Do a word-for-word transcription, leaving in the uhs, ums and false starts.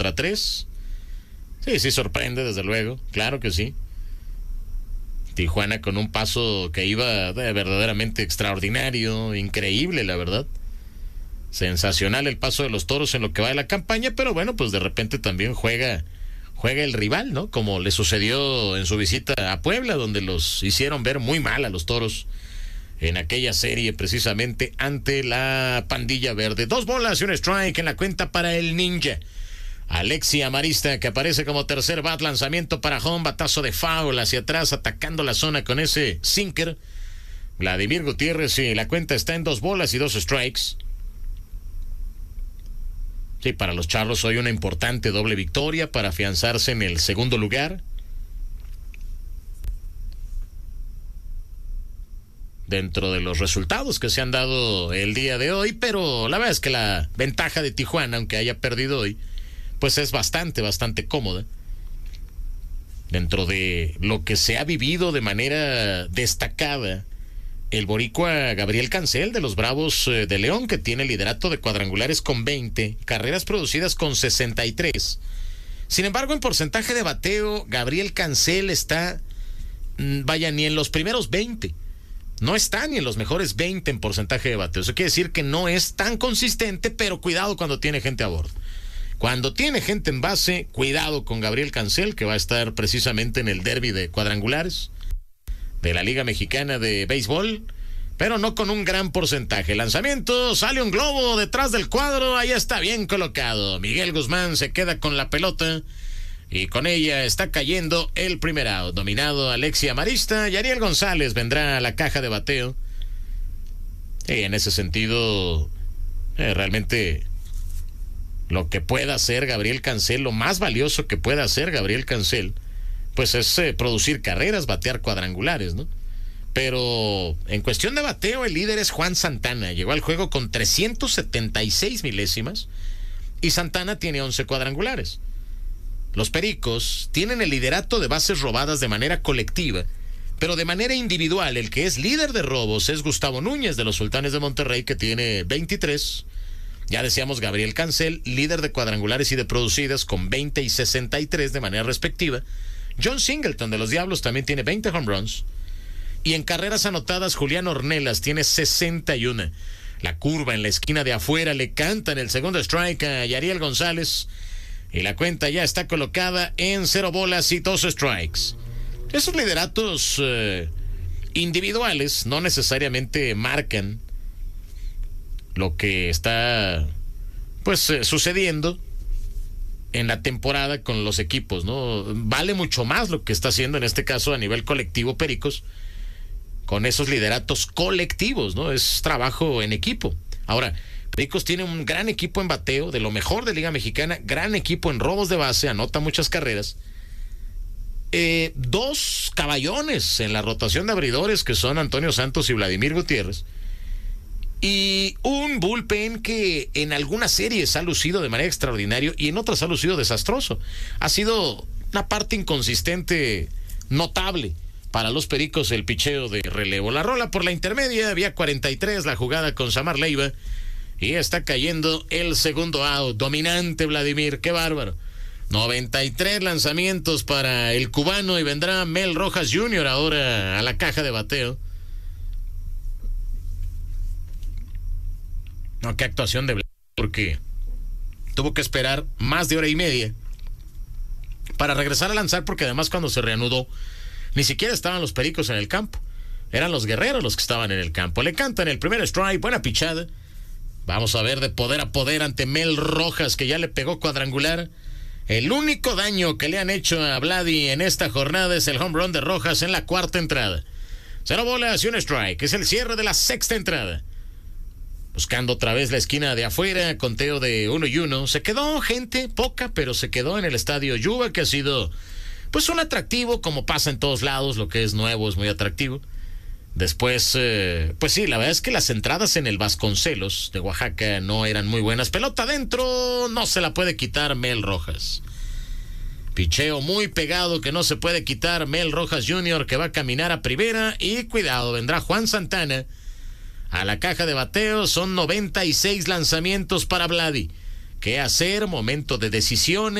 la tres. Sí, sí sorprende, desde luego, claro que sí. Tijuana con un paso que iba de verdaderamente extraordinario, increíble, la verdad. Sensacional el paso de los Toros en lo que va de la campaña, pero bueno, pues de repente también juega, juega el rival, ¿no? Como le sucedió en su visita a Puebla, donde los hicieron ver muy mal a los Toros en aquella serie, precisamente ante la Pandilla Verde. Dos bolas y un strike en la cuenta para el Ninja. Alexi Amarista, que aparece como tercer bat, lanzamiento para home, batazo de foul hacia atrás, atacando la zona con ese sinker. Vladimir Gutiérrez, sí, la cuenta está en dos bolas y dos strikes. Sí, para los Charlos hoy una importante doble victoria para afianzarse en el segundo lugar. Dentro de los resultados que se han dado el día de hoy, pero la verdad es que la ventaja de Tijuana, aunque haya perdido hoy, pues es bastante, bastante cómoda. Dentro de lo que se ha vivido de manera destacada, el boricua Gabriel Cancel de los Bravos de León, que tiene liderato de cuadrangulares con veinte, carreras producidas con sesenta y tres. Sin embargo, en porcentaje de bateo, Gabriel Cancel está, vaya, ni en los primeros veinte. No está ni en los mejores veinte en porcentaje de bateo. Eso quiere decir que no es tan consistente, pero cuidado cuando tiene gente a bordo. Cuando tiene gente en base, cuidado con Gabriel Cancel, que va a estar precisamente en el derbi de cuadrangulares de la Liga Mexicana de Béisbol, pero no con un gran porcentaje. Lanzamiento, sale un globo detrás del cuadro, ahí está bien colocado. Miguel Guzmán se queda con la pelota y con ella está cayendo el primer out. Dominado Alexi Amarista y Ariel González vendrá a la caja de bateo. Y en ese sentido, eh, realmente lo que pueda hacer Gabriel Cancel, lo más valioso que pueda hacer Gabriel Cancel, pues es eh, producir carreras, batear cuadrangulares, ¿no? Pero en cuestión de bateo, el líder es Juan Santana. Llegó al juego con trescientos setenta y seis milésimas y Santana tiene once cuadrangulares. Los Pericos tienen el liderato de bases robadas de manera colectiva, pero de manera individual, el que es líder de robos es Gustavo Núñez de los Sultanes de Monterrey, que tiene veintitrés. Ya decíamos Gabriel Cancel, líder de cuadrangulares y de producidas con veinte y sesenta y tres de manera respectiva. John Singleton de los Diablos también tiene veinte home runs. Y en carreras anotadas, Julián Ornelas tiene sesenta y uno. La curva en la esquina de afuera le canta en el segundo strike a Yariel González. Y la cuenta ya está colocada en cero bolas y dos strikes. Esos lideratos eh, individuales no necesariamente marcan lo que está pues eh, sucediendo en la temporada con los equipos, ¿no? Vale mucho más lo que está haciendo en este caso a nivel colectivo Pericos con esos lideratos colectivos, ¿no? Es trabajo en equipo. Ahora, Pericos tiene un gran equipo en bateo, de lo mejor de Liga Mexicana, gran equipo en robos de base, anota muchas carreras. Eh, dos caballones en la rotación de abridores, que son Antonio Santos y Vladimir Gutiérrez. Y un bullpen que en algunas series ha lucido de manera extraordinaria y en otras ha lucido desastroso. Ha sido una parte inconsistente notable para los Pericos el picheo de relevo. La rola por la intermedia, vía cuarenta y tres, la jugada con Samar Leiva. Y está cayendo el segundo out. Dominante Vladimir, qué bárbaro. noventa y tres lanzamientos para el cubano y vendrá Mel Rojas junior ahora a la caja de bateo. No, qué actuación de Vladimir, porque tuvo que esperar más de hora y media para regresar a lanzar, porque además cuando se reanudó ni siquiera estaban los Pericos en el campo. Eran los Guerreros los que estaban en el campo. Le cantan el primer strike, buena pichada. Vamos a ver de poder a poder ante Mel Rojas, que ya le pegó cuadrangular. El único daño que le han hecho a Vladi en esta jornada es el home run de Rojas en la cuarta entrada. Cero bolas y un strike. Es el cierre de la sexta entrada. Buscando otra vez la esquina de afuera, conteo de uno y uno. Se quedó gente, poca, pero se quedó en el estadio Yuba, que ha sido pues un atractivo, como pasa en todos lados. Lo que es nuevo es muy atractivo. Después, eh, pues sí, la verdad es que las entradas en el Vasconcelos de Oaxaca no eran muy buenas. Pelota adentro, no se la puede quitar Mel Rojas. Picheo muy pegado que no se puede quitar Mel Rojas junior, que va a caminar a primera. Y cuidado, vendrá Juan Santana a la caja de bateo. Son noventa y seis lanzamientos para Vladi. ¿Qué hacer? Momento de decisiones.